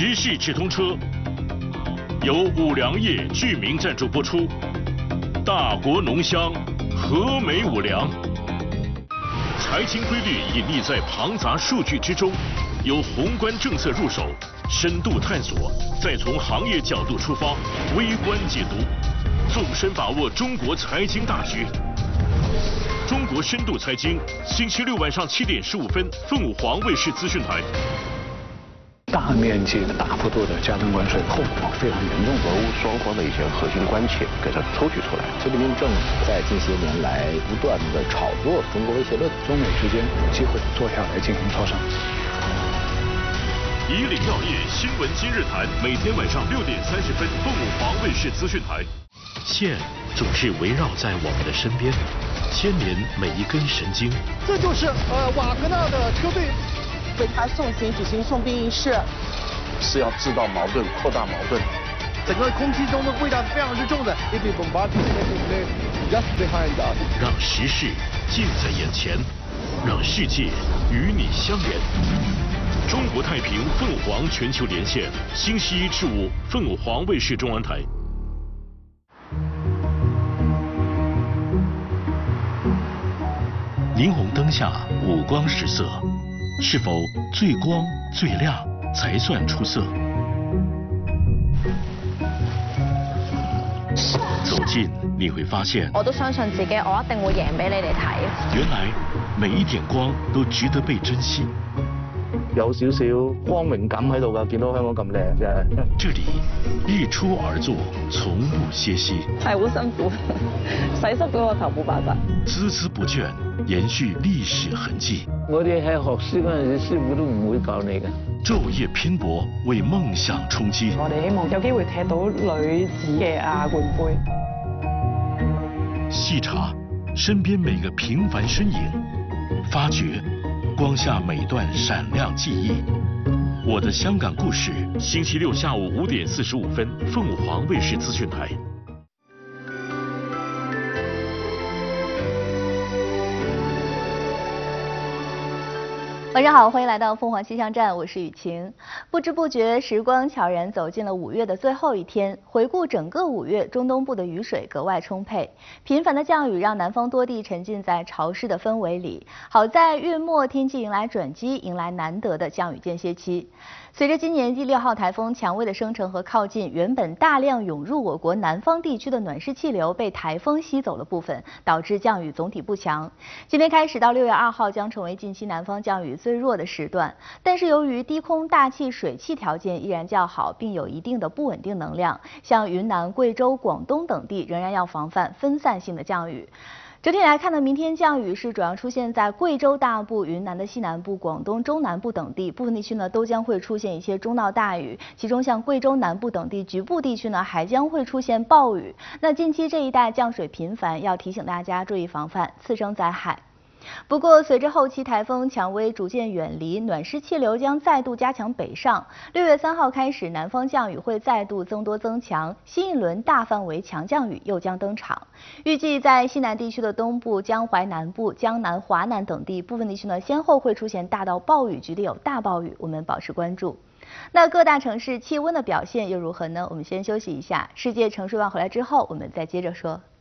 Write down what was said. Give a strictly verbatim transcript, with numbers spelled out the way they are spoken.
时事直通车由五粮液居民赞助播出。大国浓香，和美五粮。财经规律隐匿在庞杂数据之中，由宏观政策入手，深度探索，再从行业角度出发，微观解读，纵深把握中国财经大局。中国深度财经，星期六晚上七点十五分，凤凰卫视资讯台。 大面积的、大幅度的加征关税，后果非常严重。 俄乌双方的一些核心关切给它抽取出来。 习近平政府在近些年来不断的炒作中国威胁论， 中美之间有机会坐下来进行磋商。 以岭药业新闻今日谈，每天晚上六点三十分，凤凰卫视资讯台。线总是围绕在我们的身边，牵连每一根神经。 这就是呃瓦格纳的车队。 为他送行举行送兵仪式， 是要制造矛盾、扩大矛盾。 整个空气中的味道是非常之重的。 让时事近在眼前，让世界与你相连。中国太平凤凰全球连线，星期一至五，凤凰卫视中文台。霓虹灯下五光十色。是否最光最亮才算出色？走近你会发现， 我都相信自己，我一定會贏俾你哋睇。 原來每一點光都值得被珍惜。 有少少光榮感喺度㗎，見到香港咁靚啫。 這裡日出而作，從不歇息。 係好辛苦，洗濕咗個頭冇辦法。 孜孜不倦，延續歷史痕跡。 我哋喺學書嗰陣時，師傅都唔會教你嘅。 晝夜拼搏，為夢想衝擊。 我哋希望有機會踢到女子嘅亞冠杯。 細查身邊每個平凡身影，發掘光下每段閃亮記憶。我的香港故事，星期六下午五點四十五分，鳳凰衛視資訊台。 晚上好，歡迎來到鳳凰氣象站，我是雨晴。不知不覺，時光悄然走進了五月的最後一天。回顧整個五月，中東部的雨水格外充沛，頻繁的降雨讓南方多地沉浸在潮濕的氛圍裡。好在月末天氣迎來轉機，迎來難得的降雨間歇期。隨着今年第六號颱風薔薇的生成和靠近，原本大量湧入我國南方地區的暖濕氣流被颱風吸走了部分，導致降雨總體不強。今天開始到六月二號將成為近期南方降雨最弱的時段，但是由於低空大氣水汽條件依然較好，並有一定的不穩定能量，像雲南、貴州、廣東等地仍然要防範分散性的降雨。整體來看呢，明天降雨是主要出現在貴州大部、雲南的西南部、廣東中南部等地，部分地區呢都將會出現一些中到大雨，其中像貴州南部等地局部地區呢還將會出現暴雨。那近期這一帶降水頻繁，要提醒大家注意防範次生災害。不過，隨着後期颱風薔薇逐漸遠離，暖濕氣流將再度加強北上。六月三號開始，南方降雨會再度增多增強，新一輪大範圍強降雨又將登場。預計在西南地區的東部、江淮南部、江南、華南等地，部分地區呢先後會出現大到暴雨，局地有大暴雨，我們保持關注。那各大城市氣溫的表現又如何呢？我們先休息一下，世界城市晚回來之後，我們再接着說。